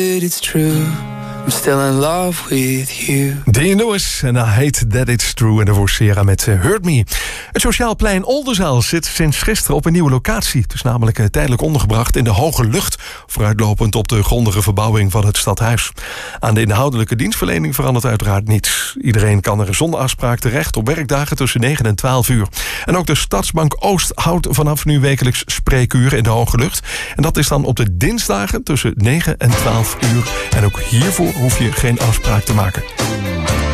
It's true. I'm still in love with you. Dean Lewis en I Hate That It's True. En daarvoor Sierra met Hurt Me. Het Sociaal Plein Oldenzaal zit sinds gisteren op een nieuwe locatie. Het is namelijk tijdelijk ondergebracht in de hoge lucht, vooruitlopend op de grondige verbouwing van het stadhuis. Aan de inhoudelijke dienstverlening verandert uiteraard niets. Iedereen kan er zonder afspraak terecht op werkdagen tussen 9 en 12 uur. En ook de Stadsbank Oost houdt vanaf nu wekelijks spreekuur in de hoge lucht. En dat is dan op de dinsdagen tussen 9 en 12 uur. En ook hiervoor hoef je geen afspraak te maken.